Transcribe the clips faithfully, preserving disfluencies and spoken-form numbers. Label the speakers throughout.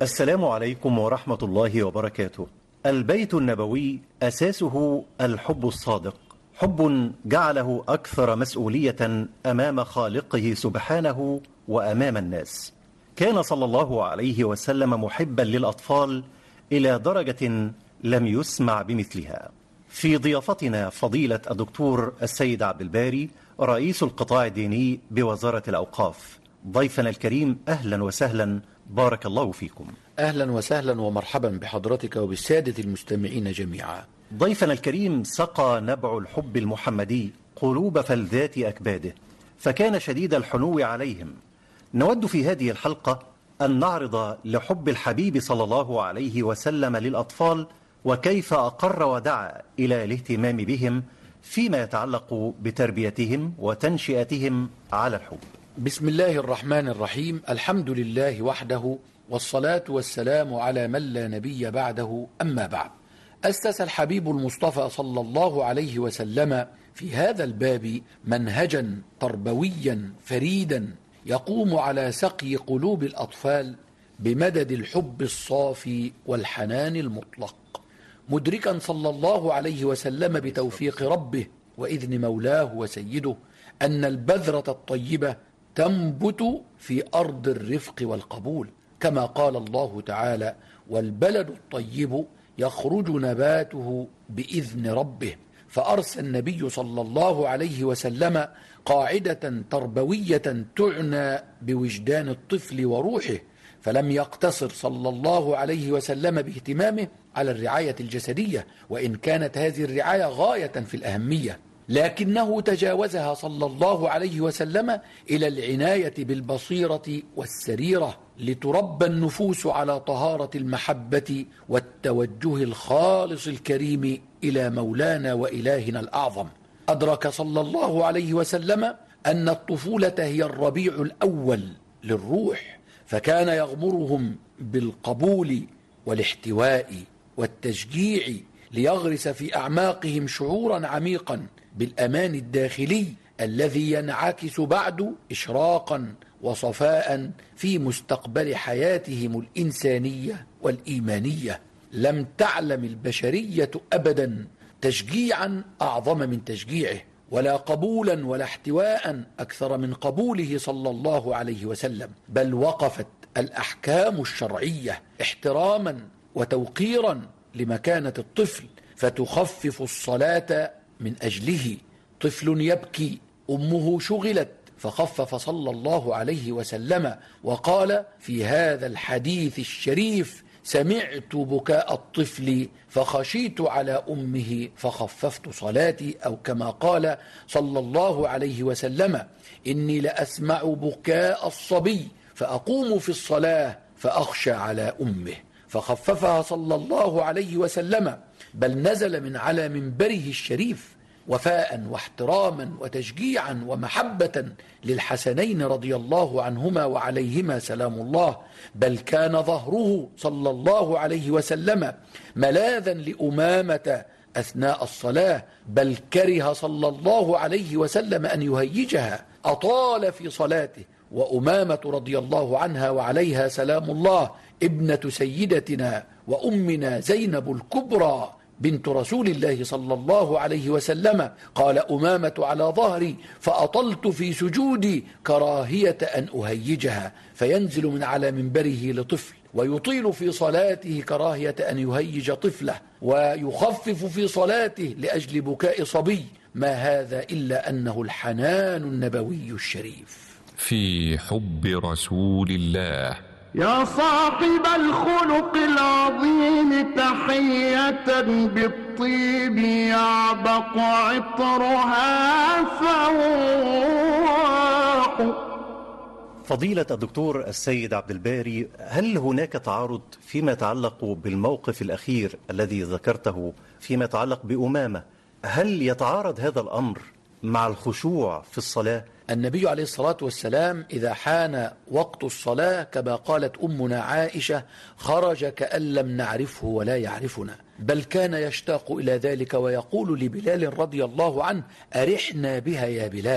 Speaker 1: السلام عليكم ورحمة الله وبركاته. البيت النبوي أساسه الحب الصادق، حب جعله أكثر مسؤولية أمام خالقه سبحانه وأمام الناس. كان صلى الله عليه وسلم محبا للأطفال إلى درجة لم يسمع بمثلها. في ضيافتنا فضيلة الدكتور السيد عبد الباري رئيس القطاع الديني بوزارة الأوقاف. ضيفنا الكريم أهلا وسهلا، بارك الله فيكم.
Speaker 2: أهلا وسهلا ومرحبا بحضرتك وبالسادة المستمعين جميعا.
Speaker 1: ضيفنا الكريم سقى نبع الحب المحمدي قلوب فلذات أكباده، فكان شديد الحنو عليهم. نود في هذه الحلقة أن نعرض لحب الحبيب صلى الله عليه وسلم للأطفال، وكيف أقر ودعا إلى الاهتمام بهم فيما يتعلق بتربيتهم وتنشئتهم على الحب.
Speaker 2: بسم الله الرحمن الرحيم. الحمد لله وحده، والصلاة والسلام على من لا نبي بعده، أما بعد. أسس الحبيب المصطفى صلى الله عليه وسلم في هذا الباب منهجا تربويا فريدا يقوم على سقي قلوب الأطفال بمدد الحب الصافي والحنان المطلق، مدركا صلى الله عليه وسلم بتوفيق ربه وإذن مولاه وسيده أن البذرة الطيبة تنبت في أرض الرفق والقبول، كما قال الله تعالى: والبلد الطيب يخرج نباته بإذن ربه. فأرسى النبي صلى الله عليه وسلم قاعدة تربوية تعنى بوجدان الطفل وروحه، فلم يقتصر صلى الله عليه وسلم باهتمامه على الرعاية الجسدية، وإن كانت هذه الرعاية غاية في الأهمية، لكنه تجاوزها صلى الله عليه وسلم إلى العناية بالبصيرة والسريرة، لتربى النفوس على طهارة المحبة والتوجه الخالص الكريم إلى مولانا وإلهنا الأعظم. أدرك صلى الله عليه وسلم أن الطفولة هي الربيع الأول للروح، فكان يغمرهم بالقبول والاحتواء والتشجيع، ليغرس في أعماقهم شعورا عميقا بالأمان الداخلي الذي ينعكس بعد إشراقا وصفاء في مستقبل حياتهم الإنسانية والإيمانية. لم تعلم البشرية أبدا تشجيعا أعظم من تشجيعه، ولا قبولا ولا احتواء أكثر من قبوله صلى الله عليه وسلم، بل وقفت الأحكام الشرعية احتراما وتوقيرا لمكانة الطفل، فتخفف الصلاة من أجله. طفل يبكي، أمه شغلت، فخفف صلى الله عليه وسلم وقال في هذا الحديث الشريف: سمعت بكاء الطفل فخشيت على أمه فخففت صلاتي، أو كما قال صلى الله عليه وسلم: إني لأسمع بكاء الصبي فأقوم في الصلاة فأخشى على أمه، فخففها صلى الله عليه وسلم، بل نزل من على منبره الشريف وفاء واحتراما وتشجيعا ومحبة للحسنين رضي الله عنهما وعليهما سلام الله، بل كان ظهره صلى الله عليه وسلم ملاذا لأمامة أثناء الصلاة، بل كره صلى الله عليه وسلم أن يهيجها، أطال في صلاته. وأمامة رضي الله عنها وعليها سلام الله ابنة سيدتنا وأمنا زينب الكبرى بنت رسول الله صلى الله عليه وسلم، قال أمامة على ظهري فأطلت في سجودي كراهية أن أهيجها، فينزل من على منبره لطفل ويطيل في صلاته كراهية أن يهيج طفله، ويخفف في صلاته لأجل بكاء صبي. ما هذا إلا أنه الحنان النبوي الشريف
Speaker 3: في حب رسول الله.
Speaker 4: يا صاحب الخلق العظيم تحية بالطيب يعبق عطرها فواح.
Speaker 1: فضيلة الدكتور السيد عبد الباري، هل هناك تعارض فيما يتعلق بالموقف الأخير الذي ذكرته فيما يتعلق بأمامة؟ هل يتعارض هذا الأمر مع الخشوع في الصلاة؟
Speaker 2: النبي عليه الصلاة والسلام إذا حان وقت الصلاة كما قالت أمنا عائشة: خرج كأن لم نعرفه ولا يعرفنا، بل كان يشتاق إلى ذلك ويقول لبلال رضي الله عنه: أرحنا بها يا بلال.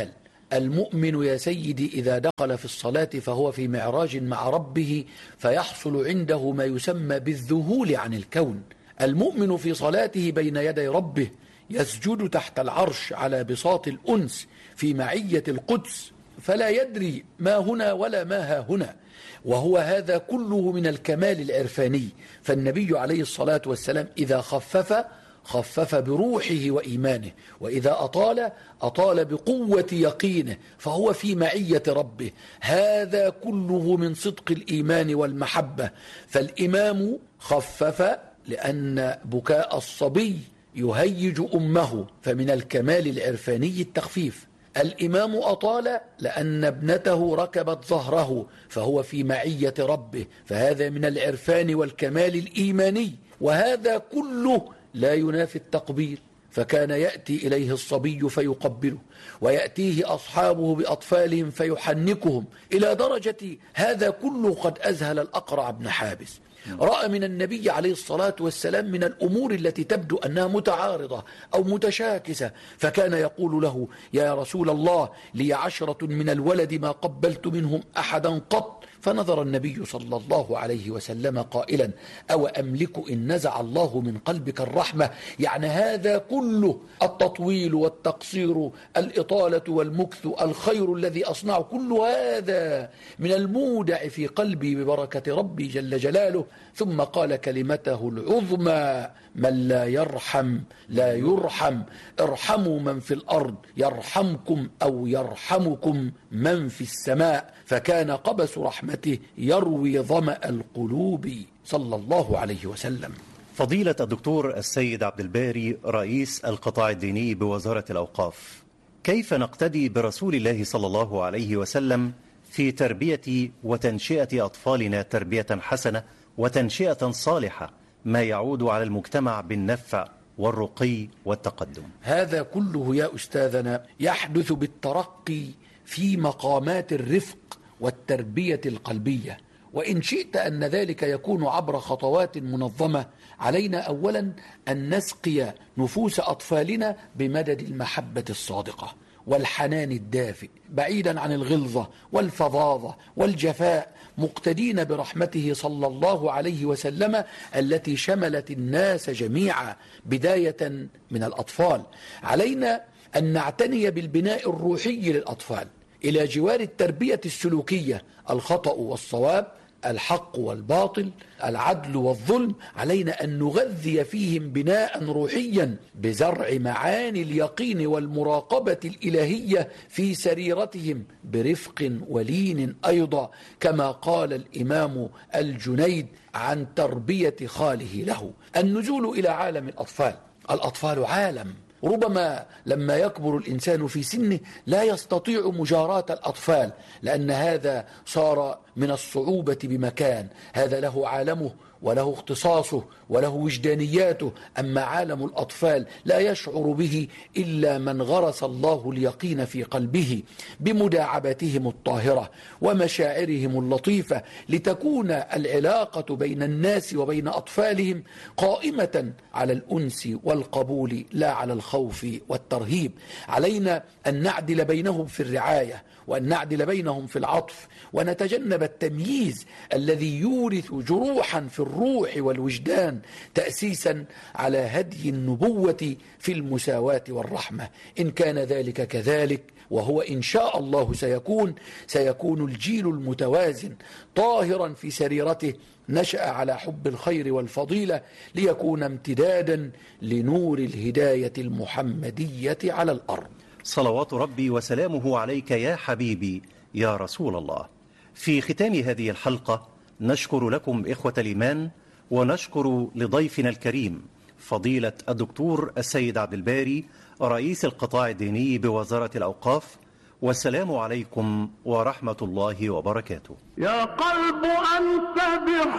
Speaker 2: المؤمن يا سيدي إذا دخل في الصلاة فهو في معراج مع ربه، فيحصل عنده ما يسمى بالذهول عن الكون. المؤمن في صلاته بين يدي ربه يسجد تحت العرش على بساط الأنس في معية القدس، فلا يدري ما هنا ولا ما ها هنا، وهو هذا كله من الكمال العرفاني. فالنبي عليه الصلاة والسلام إذا خفف خفف بروحه وإيمانه، وإذا أطال أطال بقوة يقينه، فهو في معية ربه. هذا كله من صدق الإيمان والمحبة. فالإمام خفف لأن بكاء الصبي يهيج أمه، فمن الكمال العرفاني التخفيف. الإمام أطال لأن ابنته ركبت ظهره، فهو في معية ربه، فهذا من العرفان والكمال الإيماني. وهذا كله لا ينافي التقبيل، فكان يأتي إليه الصبي فيقبله، ويأتيه أصحابه بأطفالهم فيحنكهم، إلى درجة هذا كله قد أذهل الأقرع بن حابس. رأى من النبي عليه الصلاة والسلام من الأمور التي تبدو أنها متعارضة أو متشاكسة، فكان يقول له: يا رسول الله، لي عشرة من الولد ما قبلت منهم أحدا قط. فنظر النبي صلى الله عليه وسلم قائلا: أو أملك إن نزع الله من قلبك الرحمة؟ يعني هذا كله، التطويل والتقصير، الإطالة والمكث، الخير الذي أصنع، كل هذا من المودع في قلبي ببركة ربي جل جلاله. ثم قال كلمته العظمى: من لا يرحم لا يرحم، ارحموا من في الأرض يرحمكم أو يرحمكم من في السماء. فكان قبس رحمته يروي ظمأ القلوب صلى الله عليه وسلم.
Speaker 1: فضيلة الدكتور السيد عبد الباري رئيس القطاع الديني بوزارة الأوقاف، كيف نقتدي برسول الله صلى الله عليه وسلم في تربية وتنشئة أطفالنا تربية حسنة وتنشئة صالحة ما يعود على المجتمع بالنفع والرقي والتقدم؟
Speaker 2: هذا كله يا أستاذنا يحدث بالترقي في مقامات الرفق والتربية القلبية. وإن شئت أن ذلك يكون عبر خطوات منظمة، علينا أولا أن نسقي نفوس أطفالنا بمدد المحبة الصادقة والحنان الدافئ، بعيدا عن الغلظة والفظاظة والجفاء، مقتدين برحمته صلى الله عليه وسلم التي شملت الناس جميعا بداية من الأطفال. علينا أن نعتني بالبناء الروحي للأطفال إلى جوار التربية السلوكية، الخطأ والصواب، الحق والباطل، العدل والظلم. علينا أن نغذي فيهم بناء روحيا بزرع معاني اليقين والمراقبة الإلهية في سريرتهم برفق ولين أيضا، كما قال الإمام الجنيد عن تربية خاله له. النزول إلى عالم الأطفال. الأطفال عالم ربما لما يكبر الإنسان في سنه لا يستطيع مجاراة الأطفال، لأن هذا صار من الصعوبة بمكان. هذا له عالمه وله اختصاصه وله وجدانياته، أما عالم الأطفال لا يشعر به إلا من غرس الله اليقين في قلبه بمداعبتهم الطاهرة ومشاعرهم اللطيفة، لتكون العلاقة بين الناس وبين أطفالهم قائمة على الأنس والقبول لا على الخوف والترهيب. علينا أن نعدل بينهم في الرعاية، وأن نعدل بينهم في العطف، ونتجنب التمييز الذي يورث جروحا في الروح والوجدان، تأسيسا على هدي النبوة في المساواة والرحمة. إن كان ذلك كذلك، وهو إن شاء الله سيكون سيكون الجيل المتوازن طاهرا في سريرته، نشأ على حب الخير والفضيلة، ليكون امتدادا لنور الهداية المحمدية على الأرض.
Speaker 1: صلوات ربي وسلامه عليك يا حبيبي يا رسول الله. في ختام هذه الحلقة نشكر لكم إخوة الإيمان، ونشكر لضيفنا الكريم فضيلة الدكتور السيد عبد الباري رئيس القطاع الديني بوزارة الأوقاف. والسلام عليكم ورحمة الله وبركاته.
Speaker 4: يا قلب أنت